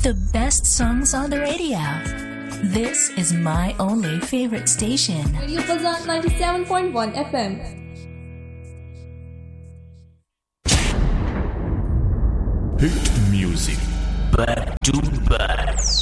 The best songs on the radio. This is my only favorite station. Radio Fazan 97.1 FM. Hit music. Back to back.